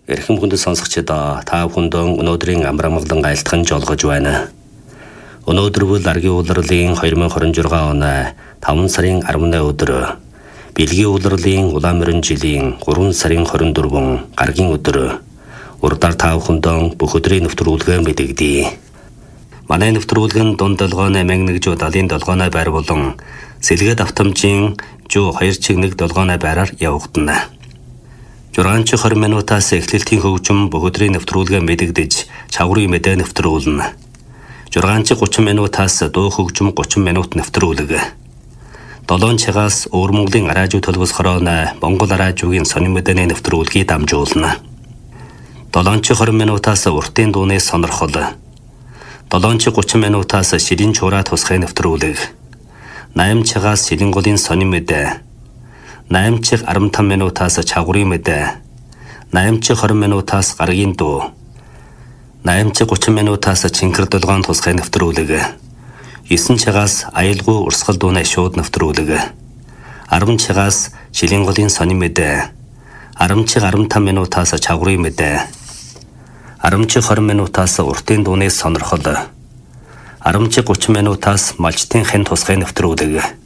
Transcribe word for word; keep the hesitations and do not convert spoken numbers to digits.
Эрхэм хүндэт сонсогчдоо та бүхэндээ өнөөдрийн амрамгалан айлтган жолгож байна. Өнөөдөр бол аргийн улирлын two thousand twenty-six оны таван сарын арваны өдөр, Бэлгийн улирлын улаан морин жилийн three сарын twenty-four гаргийн өдөр. Урдаар та бүхэндээ бүх өдрийн нэвтрүүлгээ мэдэгдэе. Манай нэвтрүүлэг нь дунд долгооны one oh one долгооны байр болон сэлгээд автомжийн two чиг one долгооны байраар явагдана. six twenty минутаас эхлэлтийн хөгжим бүх өдрийн нэвтрүүлгээ мэдэгдэж, чаврын мэдээ нэвтрүүлнэ. six thirty минутаас дуу хөгжим thirty минут нэвтрүүлэг. seven цагаас Өвөр Монголын радио төлбөс хорооны Монгол радиогийн сонин мэдээний нэвтрүүлгийг дамжуулна. seven twenty минутаас уртын дууны сонирхол. seven thirty минутаас ширийн чураа тусгай нэвтрүүлэг. eight цагаас шилэн голын сонин мэдээ. eight fifty минутаас чаврын мэдээ. eight twenty минутаас гаргийн дуу. eight thirty минутаас чингэр долгоон тусгай нэвтрүүлэг. nine цагаас аялгүй урсгал дууны шууд нэвтрүүлэг. ten цагаас шилэн голын сонин мэдээ. ten fifty минутаас чаврын мэдээ. ten twenty минутаас уртын дууны сонирхол. ten thirty минутаас малчтын хэн тусгай нэвтрүүлэг.